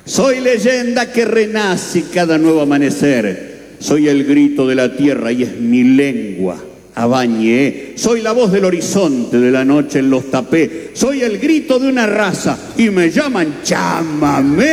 Soy leyenda que renace cada nuevo amanecer. Soy el grito de la tierra y es mi lengua. Abañé. Soy la voz del horizonte de la noche en los tapé. Soy el grito de una raza y me llaman chamamé.